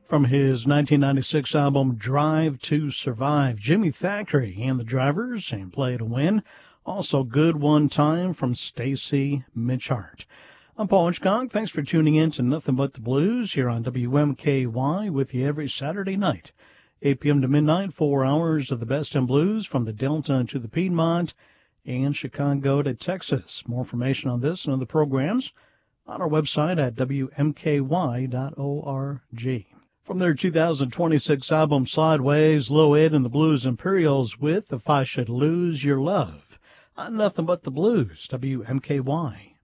From his 1996 album Drive to Survive, Jimmy Thackeray and the Drivers and Play to Win. Also, Good One Time from Stacy Mitchhart. I'm Paul Hitchcock. Thanks for tuning in to Nothing But the Blues here on WMKY with you every Saturday night, 8 p.m. to midnight, 4 hours of the best in blues from the Delta to the Piedmont and Chicago to Texas. More information on this and other programs on our website at WMKY.org. From their 2026 album Sideways, Low Ed and the Blues Imperials with If I Should Lose Your Love on Nothing But the Blues, WMKY.